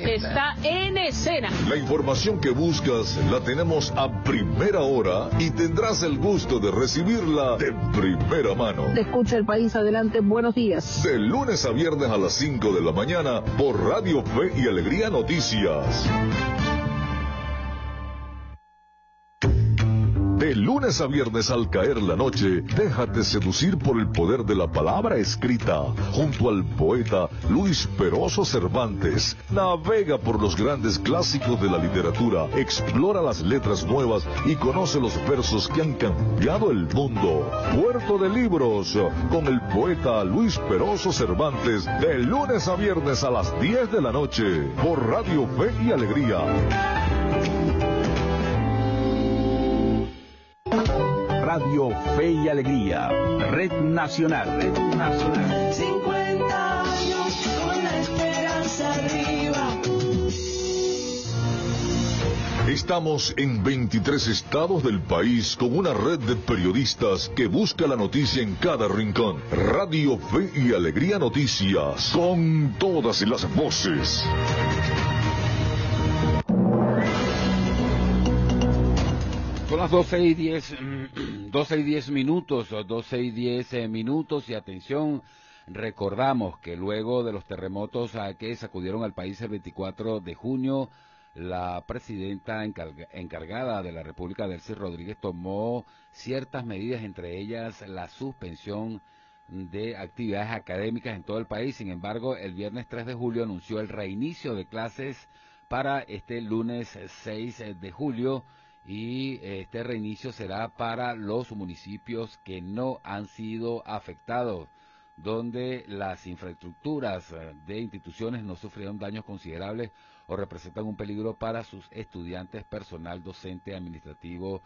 está en escena. La información que buscas la tenemos a primera hora y tendrás el gusto de recibirla de primera mano. Te escucha el país, adelante, buenos días. De lunes a viernes a las 5 de la mañana por Radio Fe y Alegría Noticias. De lunes a viernes al caer la noche, déjate seducir por el poder de la palabra escrita. Junto al poeta Luis Peroso Cervantes, navega por los grandes clásicos de la literatura, explora las letras nuevas y conoce los versos que han cambiado el mundo. Puerto de Libros, con el poeta Luis Peroso Cervantes, de lunes a viernes a las 10 de la noche, por Radio Fe y Alegría. Radio Fe y Alegría, Red Nacional. 50 años con la esperanza arriba. Estamos en 23 estados del país con una red de periodistas que busca la noticia en cada rincón. Radio Fe y Alegría Noticias, con todas las voces. Son las 12:10 minutos y atención, recordamos que luego de los terremotos que sacudieron al país el 24 de junio, la presidenta encargada de la República, Delcy Rodríguez, tomó ciertas medidas, entre ellas la suspensión de actividades académicas en todo el país. Sin embargo, el viernes 3 de julio anunció el reinicio de clases para este lunes 6 de julio, y este reinicio será para los municipios que no han sido afectados, donde las infraestructuras de instituciones no sufrieron daños considerables o representan un peligro para sus estudiantes, personal docente, administrativo.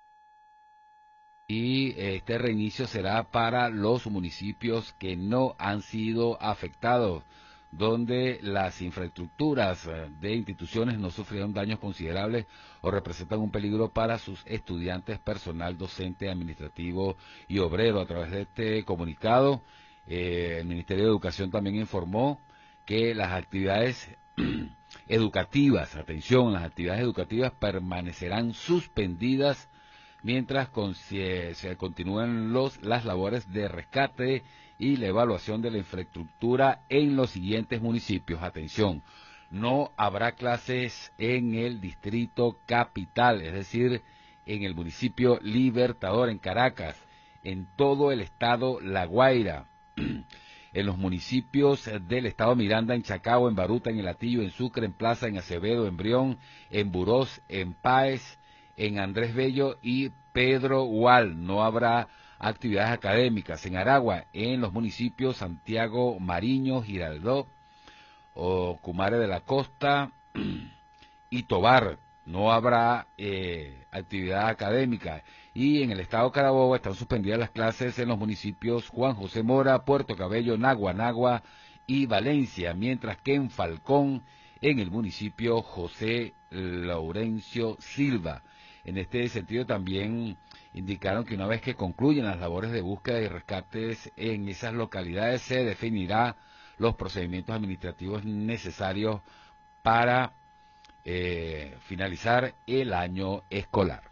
Y este reinicio será para los municipios que no han sido afectados, donde las infraestructuras de instituciones no sufrieron daños considerables o representan un peligro para sus estudiantes, personal docente, administrativo y obrero. A través de este comunicado, el Ministerio de Educación también informó que las actividades educativas, atención, las actividades educativas permanecerán suspendidas mientras se continúan las labores de rescate y la evaluación de la infraestructura en los siguientes municipios. Atención, no habrá clases en el distrito capital, es decir, en el municipio Libertador, en Caracas, en todo el estado La Guaira, en los municipios del estado Miranda, en Chacao, en Baruta, en El Hatillo, en Sucre, en Plaza, en Acevedo, en Brión, en Burós, en Páez, en Andrés Bello y Pedro Gual. No habrá actividades académicas. En Aragua, en los municipios Santiago, Mariño, Girardot, Cumare de la Costa y Tobar, no habrá actividad académica. Y en el estado Carabobo están suspendidas las clases en los municipios Juan José Mora, Puerto Cabello, Nagua y Valencia, mientras que en Falcón, en el municipio José Laurencio Silva. En este sentido también indicaron que una vez que concluyen las labores de búsqueda y rescates en esas localidades, se definirá los procedimientos administrativos necesarios para finalizar el año escolar.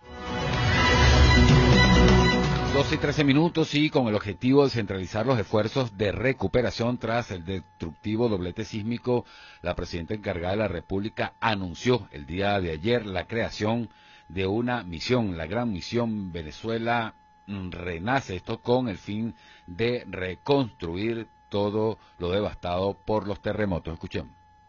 12:13 y con el objetivo de centralizar los esfuerzos de recuperación tras el destructivo doblete sísmico, la presidenta encargada de la República anunció el día de ayer la creación de una misión, la Gran Misión Venezuela Renace, esto con el fin de reconstruir todo lo devastado por los terremotos. Escuchemos.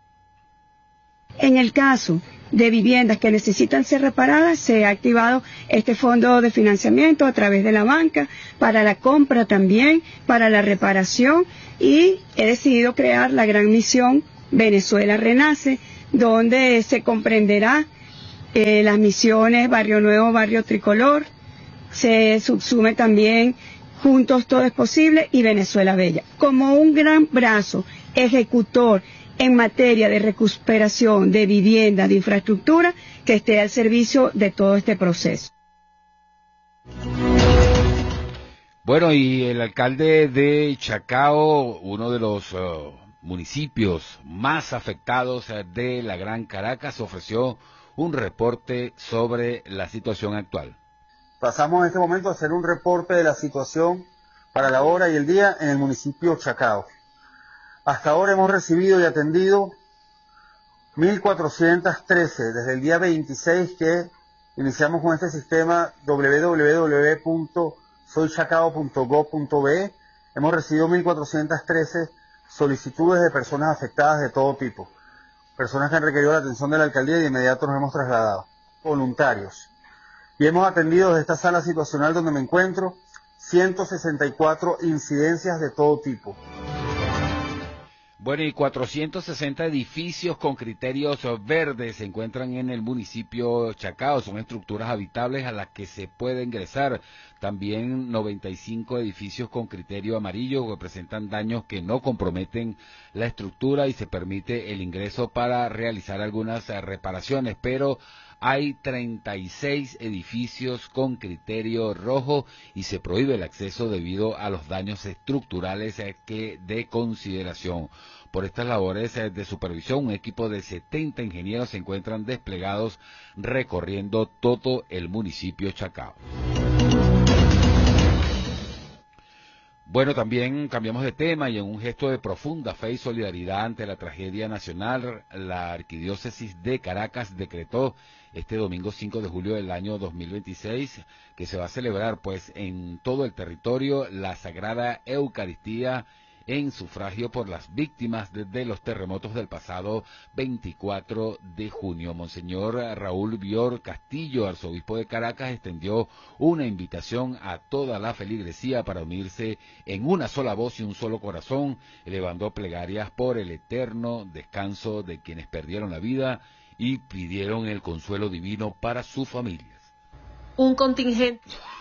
En el caso de viviendas que necesitan ser reparadas, se ha activado este fondo de financiamiento a través de la banca para la compra también, para la reparación, y he decidido crear la Gran Misión Venezuela Renace, donde se comprenderá las misiones Barrio Nuevo, Barrio Tricolor, se subsume también Juntos Todo es Posible y Venezuela Bella, como un gran brazo ejecutor en materia de recuperación de vivienda, de infraestructura, que esté al servicio de todo este proceso. Bueno, y el alcalde de Chacao, uno de los municipios más afectados de la Gran Caracas, ofreció un reporte sobre la situación actual. Pasamos en este momento a hacer un reporte de la situación para la hora y el día en el municipio Chacao. Hasta ahora hemos recibido y atendido 1.413 desde el día 26 que iniciamos con este sistema www.soychacao.gov.be. Hemos recibido 1.413 solicitudes de personas afectadas de todo tipo. Personas que han requerido la atención de la alcaldía y de inmediato nos hemos trasladado. Voluntarios. Y hemos atendido desde esta sala situacional donde me encuentro 164 incidencias de todo tipo. Bueno, y 460 edificios con criterios verdes se encuentran en el municipio Chacao. Son estructuras habitables a las que se puede ingresar. También 95 edificios con criterio amarillo que presentan daños que no comprometen la estructura y se permite el ingreso para realizar algunas reparaciones, pero hay 36 edificios con criterio rojo y se prohíbe el acceso debido a los daños estructurales que de consideración. Por estas labores de supervisión, un equipo de 70 ingenieros se encuentran desplegados recorriendo todo el municipio Chacao. Bueno, también cambiamos de tema y en un gesto de profunda fe y solidaridad ante la tragedia nacional, la Arquidiócesis de Caracas decretó este domingo 5 de julio del año 2026 que se va a celebrar pues en todo el territorio la Sagrada Eucaristía en sufragio por las víctimas de los terremotos del pasado 24 de junio. Monseñor Raúl Bior Castillo, arzobispo de Caracas, extendió una invitación a toda la feligresía para unirse en una sola voz y un solo corazón, elevando plegarias por el eterno descanso de quienes perdieron la vida y pidieron el consuelo divino para sus familias. Un contingente.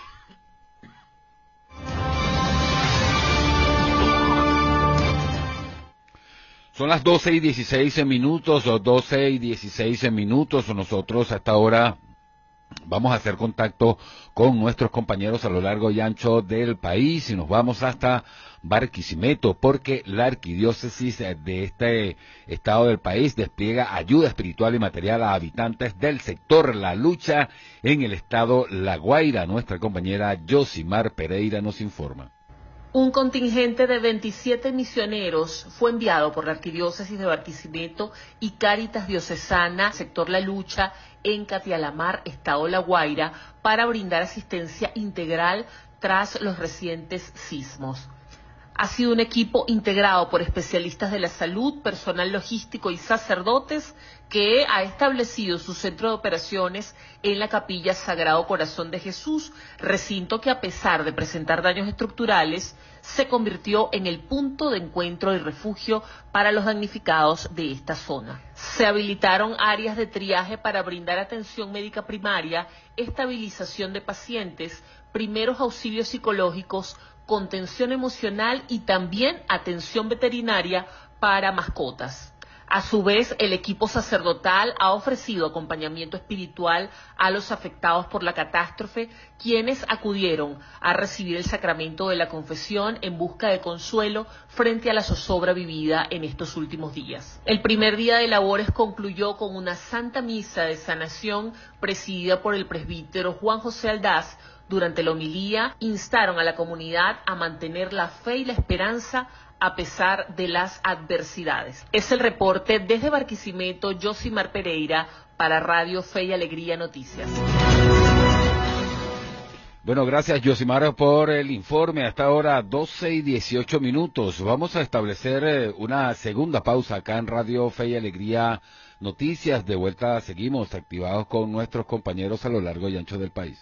Son las 12:16 minutos, o 12:16 minutos. Nosotros hasta ahora vamos a hacer contacto con nuestros compañeros a lo largo y ancho del país y nos vamos hasta Barquisimeto porque la arquidiócesis de este estado del país despliega ayuda espiritual y material a habitantes del sector La Lucha en el estado La Guaira. Nuestra compañera Yosimar Pereira nos informa. Un contingente de 27 misioneros fue enviado por la Arquidiócesis de Barquisimeto y Cáritas Diocesana, sector La Lucha, en Catialamar, estado La Guaira, para brindar asistencia integral tras los recientes sismos. Ha sido un equipo integrado por especialistas de la salud, personal logístico y sacerdotes que ha establecido su centro de operaciones en la Capilla Sagrado Corazón de Jesús, recinto que a pesar de presentar daños estructurales, se convirtió en el punto de encuentro y refugio para los damnificados de esta zona. Se habilitaron áreas de triaje para brindar atención médica primaria, estabilización de pacientes, primeros auxilios psicológicos, contención emocional y también atención veterinaria para mascotas. A su vez, el equipo sacerdotal ha ofrecido acompañamiento espiritual a los afectados por la catástrofe, quienes acudieron a recibir el sacramento de la confesión en busca de consuelo frente a la zozobra vivida en estos últimos días. El primer día de labores concluyó con una santa misa de sanación presidida por el presbítero Juan José Aldaz. Durante la homilía, instaron a la comunidad a mantener la fe y la esperanza a pesar de las adversidades. Es el reporte desde Barquisimeto, Yosimar Pereira, para Radio Fe y Alegría Noticias. Bueno, gracias Yosimar por el informe. Hasta ahora 12:18 minutos. Vamos a establecer una segunda pausa acá en Radio Fe y Alegría Noticias. De vuelta seguimos activados con nuestros compañeros a lo largo y ancho del país.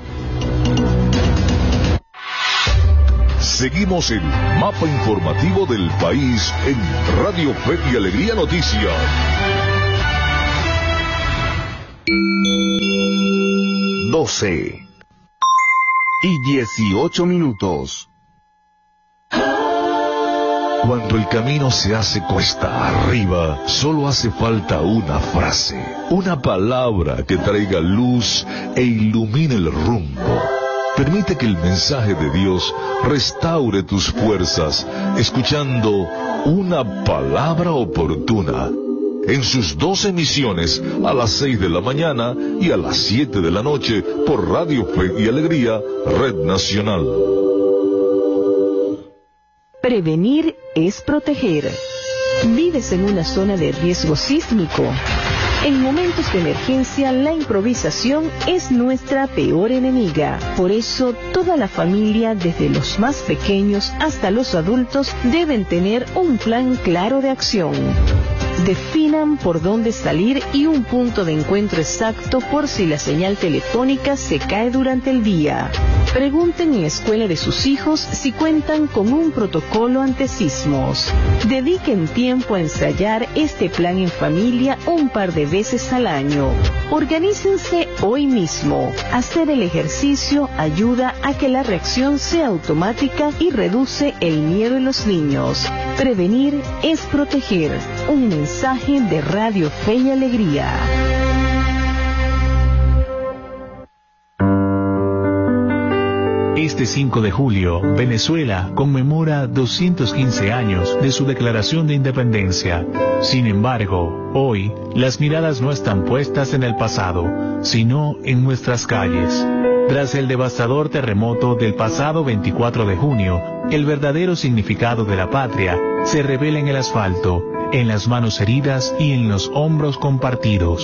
Seguimos el mapa informativo del país en Radio Fe y Alegría Noticias. 12:18 minutos. Cuando el camino se hace cuesta arriba, solo hace falta una frase, una palabra que traiga luz e ilumine el rumbo. Permite que el mensaje de Dios restaure tus fuerzas, escuchando una palabra oportuna. En sus 2 emisiones, a las 6 de la mañana y a las 7 de la noche, por Radio Fe y Alegría, Red Nacional. Prevenir es proteger. ¿Vives en una zona de riesgo sísmico? En momentos de emergencia, la improvisación es nuestra peor enemiga. Por eso, toda la familia, desde los más pequeños hasta los adultos, deben tener un plan claro de acción. Definan por dónde salir y un punto de encuentro exacto por si la señal telefónica se cae durante el día. Pregunten en la escuela de sus hijos si cuentan con un protocolo ante sismos. Dediquen tiempo a ensayar este plan en familia un par de veces al año. Organícense hoy mismo. Hacer el ejercicio ayuda a que la reacción sea automática y reduce el miedo en los niños. Prevenir es proteger. Un mensaje de Radio Fe y Alegría. Este 5 de julio, Venezuela conmemora 215 años de su declaración de independencia. Sin embargo, hoy, las miradas no están puestas en el pasado, sino en nuestras calles. Tras el devastador terremoto del pasado 24 de junio, el verdadero significado de la patria se revela en el asfalto, en las manos heridas y en los hombros compartidos.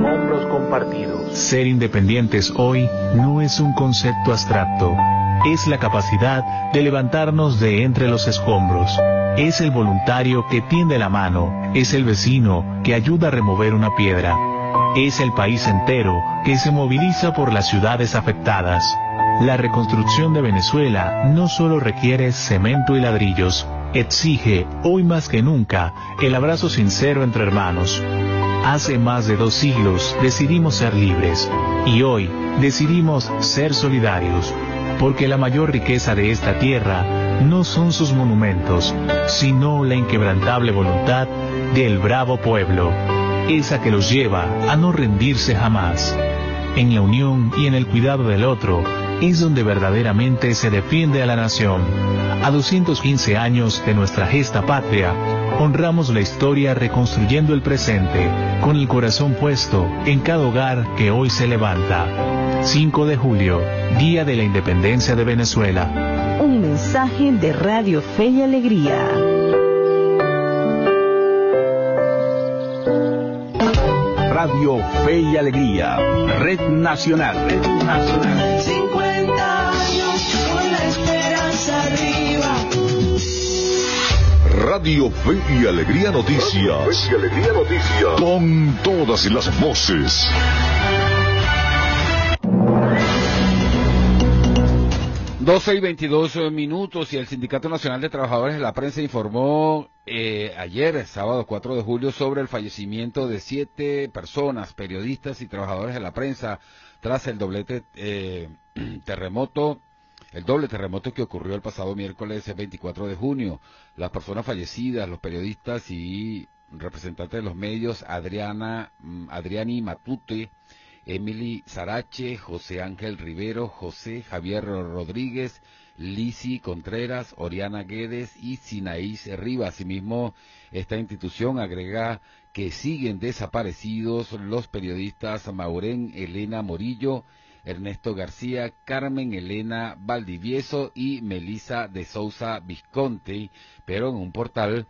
Ser independientes hoy no es un concepto abstracto. Es la capacidad de levantarnos de entre los escombros. Es el voluntario que tiende la mano. Es el vecino que ayuda a remover una piedra. Es el país entero que se moviliza por las ciudades afectadas. La reconstrucción de Venezuela no solo requiere cemento y ladrillos, exige, hoy más que nunca, el abrazo sincero entre hermanos. Hace más de 2 siglos decidimos ser libres, y hoy decidimos ser solidarios, porque la mayor riqueza de esta tierra no son sus monumentos, sino la inquebrantable voluntad del bravo pueblo, esa que los lleva a no rendirse jamás. En la unión y en el cuidado del otro es donde verdaderamente se defiende a la nación. A 215 años de nuestra gesta patria, honramos la historia reconstruyendo el presente, con el corazón puesto en cada hogar que hoy se levanta. 5 de julio, Día de la Independencia de Venezuela. Un mensaje de Radio Fe y Alegría. Radio Fe y Alegría, Red Nacional. 50 años con la esperanza arriba. Radio Fe y Alegría Noticias. Con todas las voces. Doce y 22 minutos, y el Sindicato Nacional de Trabajadores de la Prensa informó ayer, sábado 4 de julio, sobre el fallecimiento de 7 personas, periodistas y trabajadores de la prensa, tras el doble terremoto que ocurrió el pasado miércoles 24 de junio. Las personas fallecidas, los periodistas y representantes de los medios, Adriani Matute, Emily Sarache, José Ángel Rivero, José Javier Rodríguez, Lisi Contreras, Oriana Guedes y Sinaís Rivas. Asimismo, esta institución agrega que siguen desaparecidos los periodistas Maurén Elena Morillo, Ernesto García, Carmen Elena Valdivieso y Melisa de Sousa Visconti, pero en un portal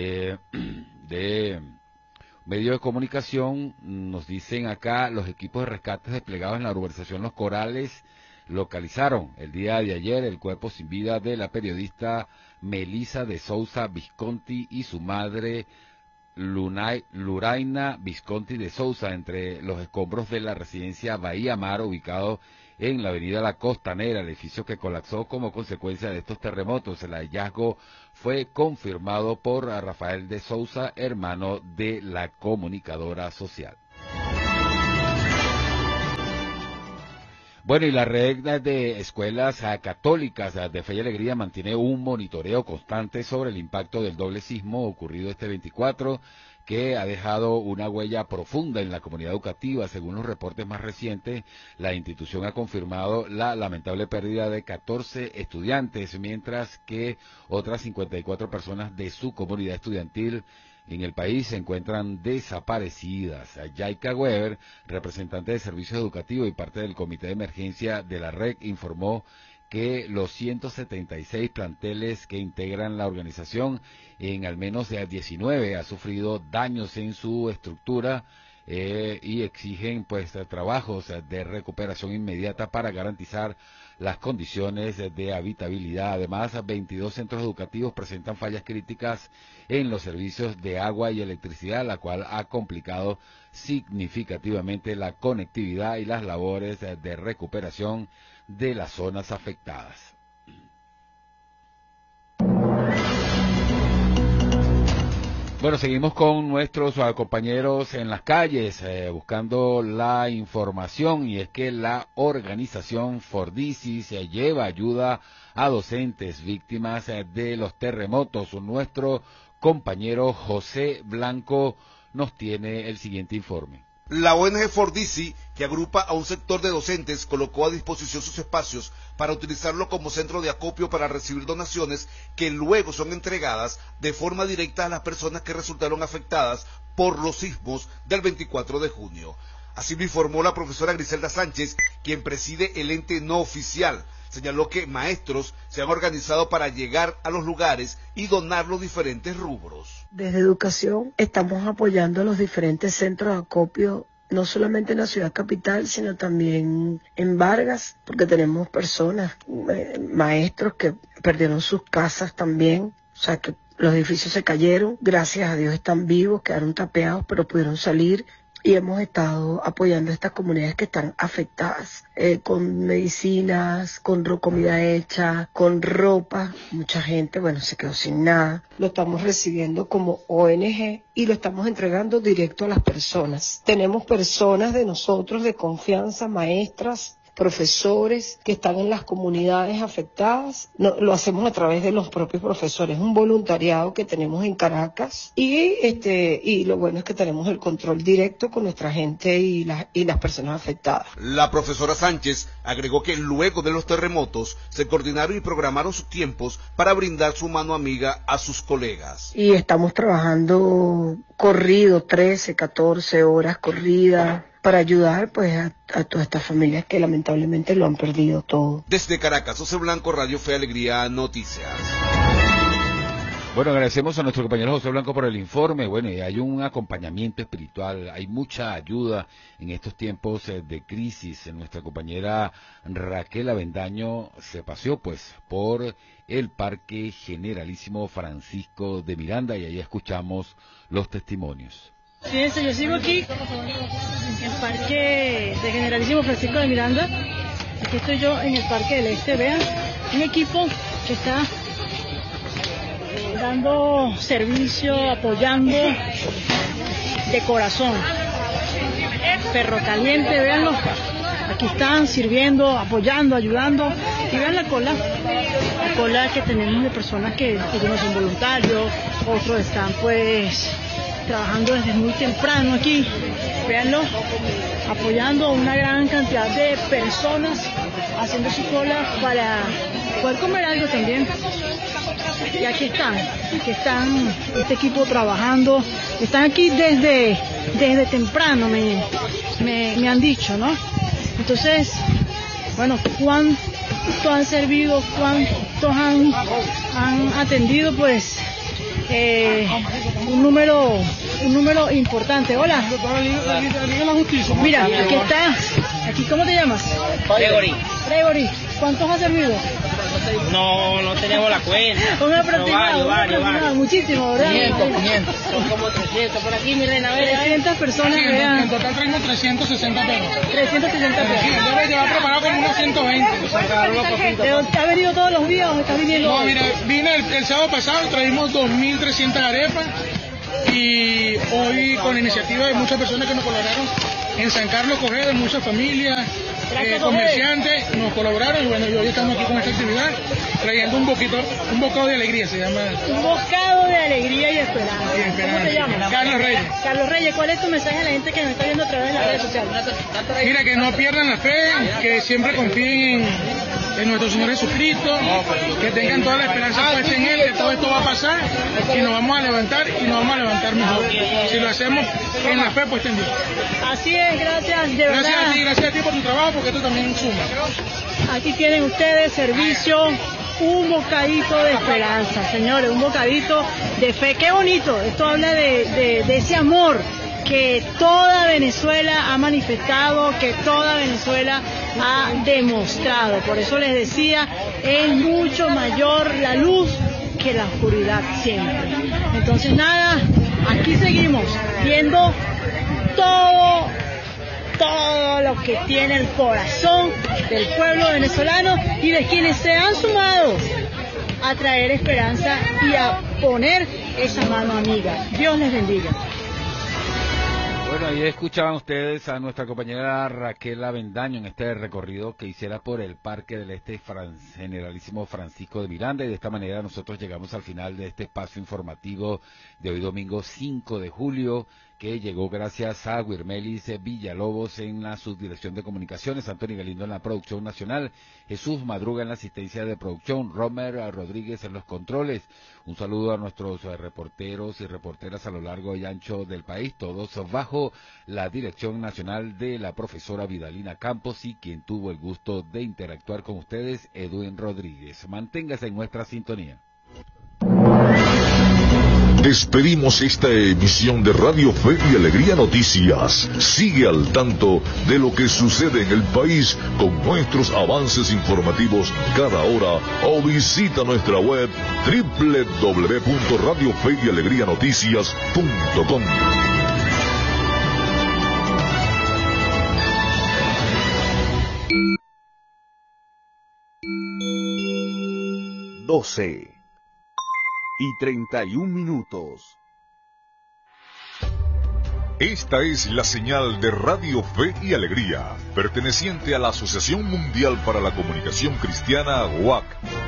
de medio de comunicación nos dicen acá: los equipos de rescate desplegados en la urbanización Los Corales localizaron el día de ayer el cuerpo sin vida de la periodista Melisa de Sousa Visconti y su madre Luraina Visconti de Sousa entre los escombros de la residencia Bahía Mar, ubicado en la avenida La Costanera, el edificio que colapsó como consecuencia de estos terremotos. El hallazgo fue confirmado por Rafael de Sousa, hermano de la comunicadora social. Bueno, y la red de escuelas católicas de Fe y Alegría mantiene un monitoreo constante sobre el impacto del doble sismo ocurrido este 24, que ha dejado una huella profunda en la comunidad educativa. Según los reportes más recientes, la institución ha confirmado la lamentable pérdida de 14 estudiantes, mientras que otras 54 personas de su comunidad estudiantil en el país se encuentran desaparecidas. Yaika Weber, representante de Servicios Educativos y parte del Comité de Emergencia de la REC, informó que los 176 planteles que integran la organización, en al menos 19 ha sufrido daños en su estructura y exigen pues trabajos de recuperación inmediata para garantizar las condiciones de habitabilidad. Además, 22 centros educativos presentan fallas críticas en los servicios de agua y electricidad, la cual ha complicado significativamente la conectividad y las labores de recuperación de las zonas afectadas. Bueno, seguimos con nuestros compañeros en las calles buscando la información, y es que la organización Fordisi se lleva ayuda a docentes víctimas de los terremotos. Nuestro compañero José Blanco nos tiene el siguiente informe. La ONG Fordisi, que agrupa a un sector de docentes, colocó a disposición sus espacios para utilizarlo como centro de acopio para recibir donaciones que luego son entregadas de forma directa a las personas que resultaron afectadas por los sismos del 24 de junio. Así lo informó la profesora Griselda Sánchez, quien preside el ente no oficial. Señaló que maestros se han organizado para llegar a los lugares y donar los diferentes rubros. Desde Educación estamos apoyando a los diferentes centros de acopio, no solamente en la ciudad capital, sino también en Vargas, porque tenemos personas, maestros que perdieron sus casas también, o sea que los edificios se cayeron, gracias a Dios están vivos, quedaron tapeados, pero pudieron salir. Y hemos estado apoyando a estas comunidades que están afectadas con medicinas, con comida hecha, con ropa. Mucha gente, bueno, se quedó sin nada. Lo estamos recibiendo como ONG y lo estamos entregando directo a las personas. Tenemos personas de nosotros de confianza, maestras, profesores que están en las comunidades afectadas. Lo hacemos a través de los propios profesores, un voluntariado que tenemos en Caracas y lo bueno es que tenemos el control directo con nuestra gente y las personas afectadas. La profesora Sánchez agregó que luego de los terremotos se coordinaron y programaron sus tiempos para brindar su mano amiga a sus colegas. Y estamos trabajando corrido, 13, 14 horas corridas, para ayudar pues a todas estas familias que lamentablemente lo han perdido todo. Desde Caracas, José Blanco, Radio Fe y Alegría Noticias. Bueno, agradecemos a nuestro compañero José Blanco por el informe. Bueno, y hay un acompañamiento espiritual, hay mucha ayuda en estos tiempos de crisis. Nuestra compañera Raquel Avendaño se paseó pues por el Parque Generalísimo Francisco de Miranda y ahí escuchamos los testimonios. Fíjense, yo sigo aquí en el Parque de Generalísimo Francisco de Miranda. Aquí estoy yo en el Parque del Este. Vean, un equipo que está dando servicio, apoyando de corazón. Perro caliente, véanlo. Aquí están sirviendo, apoyando, ayudando. Y vean la cola que tenemos de personas que algunos son voluntarios, otros están pues trabajando desde muy temprano aquí, véanlo, apoyando a una gran cantidad de personas, haciendo su cola para poder comer algo también. Y aquí están este equipo trabajando, están aquí desde temprano, me han dicho, ¿no? Entonces, bueno, cuánto han servido, cuántos han atendido, un número importante. Hola. Mira, aquí está. Aquí, ¿cómo te llamas? Gregory. ¿Cuántos has servido? No tenemos la cuenta. Un aproximado. Muchísimo, ¿verdad? 500. Son como 300 por aquí, mi reina. 300 personas. Sí, en total traemos 360 perros. 360 perros. Sí, debe llevar preparado como unos 120. ¿Ha venido todos los días o está viniendo? No, mire, vine el sábado pasado, traímos 2.300 arepas. Y hoy, con la iniciativa de muchas personas que nos colaboraron en San Carlos Coger, de muchas familias, comerciantes nos colaboraron y bueno, hoy estamos aquí con esta actividad trayendo un bocado de alegría, se llama. Un bocado de alegría y esperanza. ¿Cómo te llamas? Carlos Reyes. Carlos Reyes, ¿cuál es tu mensaje a la gente que nos está viendo a través de las redes sociales? Mira, que no pierdan la fe, que siempre confíen en nuestro Señor Jesucristo, que tengan toda la esperanza puesta en Él, que todo esto va a pasar y nos vamos a levantar y nos vamos a levantar mejor. Si lo hacemos en la fe puesta en Dios. Así es, gracias, de verdad. Gracias a ti por tu trabajo, porque esto también suma. Aquí tienen ustedes servicio, un bocadito de esperanza, señores, un bocadito de fe. Qué bonito, esto habla de ese amor que toda Venezuela ha manifestado, que toda Venezuela ha demostrado. Por eso les decía, es mucho mayor la luz que la oscuridad siempre. Entonces nada, aquí seguimos viendo todo lo que tiene el corazón del pueblo venezolano y de quienes se han sumado a traer esperanza y a poner esa mano amiga. Dios les bendiga. Bueno, ahí escuchaban ustedes a nuestra compañera Raquel Avendaño en este recorrido que hiciera por el Parque del Este Generalísimo Francisco de Miranda, y de esta manera nosotros llegamos al final de este espacio informativo de hoy domingo 5 de julio, que llegó gracias a Guirmelis Villalobos en la subdirección de comunicaciones, Antonio Galindo en la producción nacional, Jesús Madruga en la asistencia de producción, Romer Rodríguez en los controles. Un saludo a nuestros reporteros y reporteras a lo largo y ancho del país, todos bajo la dirección nacional de la profesora Vidalina Campos, y quien tuvo el gusto de interactuar con ustedes, Edwin Rodríguez. Manténgase en nuestra sintonía. Despedimos esta emisión de Radio Fe y Alegría Noticias. Sigue al tanto de lo que sucede en el país con nuestros avances informativos cada hora o visita nuestra web www.radiofeyalegrianoticias.com. y 31 minutos. Esta es la señal de Radio Fe y Alegría, perteneciente a la Asociación Mundial para la Comunicación Cristiana, WAC.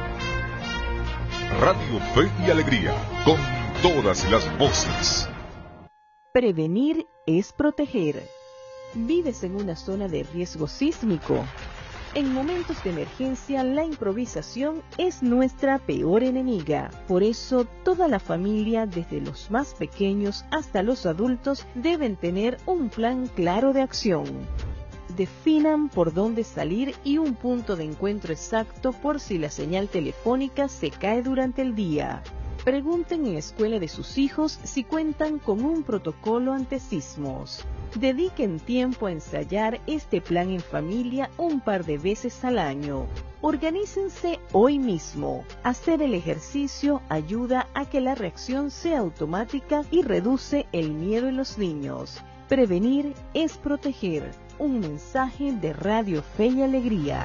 Radio Fe y Alegría, con todas las voces. Prevenir es proteger. ¿Vives en una zona de riesgo sísmico? En momentos de emergencia, la improvisación es nuestra peor enemiga. Por eso, toda la familia, desde los más pequeños hasta los adultos, deben tener un plan claro de acción. Definan por dónde salir y un punto de encuentro exacto por si la señal telefónica se cae durante el día. Pregunten en la escuela de sus hijos si cuentan con un protocolo ante sismos. Dediquen tiempo a ensayar este plan en familia un par de veces al año. Organícense hoy mismo. Hacer el ejercicio ayuda a que la reacción sea automática y reduce el miedo en los niños. Prevenir es proteger. Un mensaje de Radio Fe y Alegría.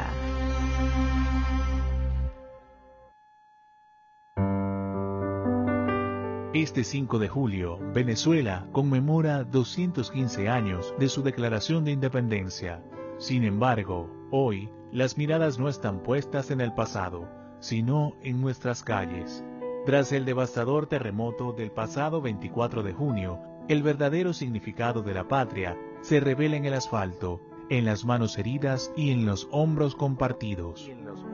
Este 5 de julio, Venezuela conmemora 215 años de su declaración de independencia. Sin embargo, hoy, las miradas no están puestas en el pasado, sino en nuestras calles. Tras el devastador terremoto del pasado 24 de junio, el verdadero significado de la patria se revela en el asfalto, en las manos heridas y en los hombros compartidos.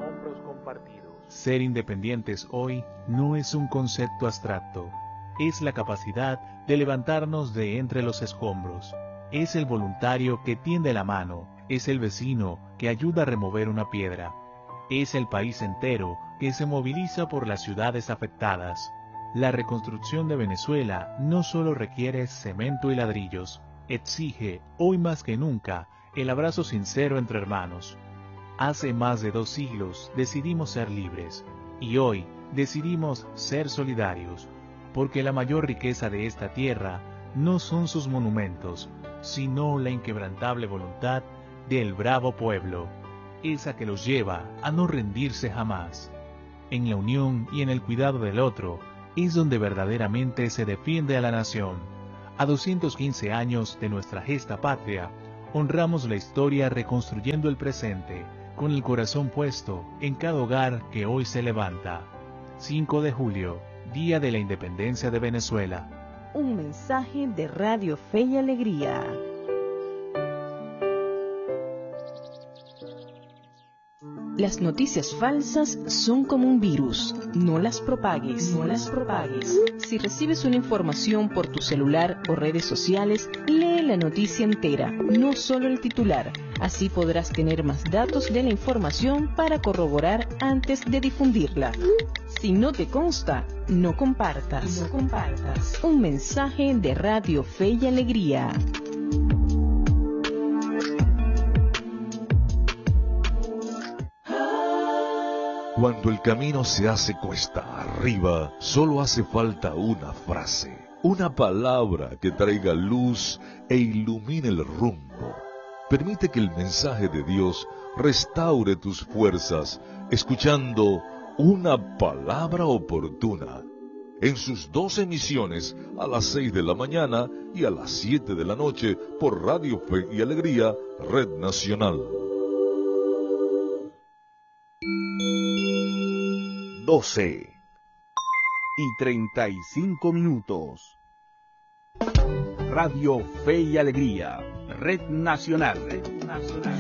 Ser independientes hoy no es un concepto abstracto. Es la capacidad de levantarnos de entre los escombros. Es el voluntario que tiende la mano. Es el vecino que ayuda a remover una piedra. Es el país entero que se moviliza por las ciudades afectadas. La reconstrucción de Venezuela no solo requiere cemento y ladrillos, exige, hoy más que nunca, el abrazo sincero entre hermanos. Hace más de 2 siglos decidimos ser libres, y hoy decidimos ser solidarios, porque la mayor riqueza de esta tierra no son sus monumentos, sino la inquebrantable voluntad del bravo pueblo, esa que los lleva a no rendirse jamás. En la unión y en el cuidado del otro es donde verdaderamente se defiende a la nación. A 215 años de nuestra gesta patria, Honramos la historia reconstruyendo el presente, con el corazón puesto en cada hogar que hoy se levanta. 5 de julio, Día de la Independencia de Venezuela. Un mensaje de Radio Fe y Alegría. Las noticias falsas son como un virus. No las propagues. No las propagues. Si recibes una información por tu celular o redes sociales, lee la noticia entera, no solo el titular. Así podrás tener más datos de la información para corroborar antes de difundirla. Si no te consta, no compartas. No compartas. Un mensaje de Radio Fe y Alegría. Cuando el camino se hace cuesta arriba, solo hace falta una frase, una palabra que traiga luz e ilumine el rumbo. Permite que el mensaje de Dios restaure tus fuerzas, escuchando una palabra oportuna. En sus 2 emisiones, a las 6 de la mañana y a las 7 de la noche, por Radio Fe y Alegría, Red Nacional. 12:35. Radio Fe y Alegría, Red Nacional.